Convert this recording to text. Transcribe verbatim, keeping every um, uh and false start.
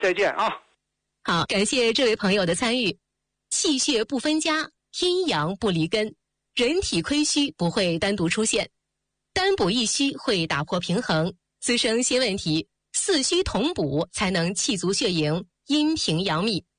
再见啊。 好，感谢这位朋友的参与。气血不分家，阴阳不离根，人体亏虚不会单独出现，单补一虚会打破平衡，滋生新问题，四虚同补才能气足血盈，阴平阳秘。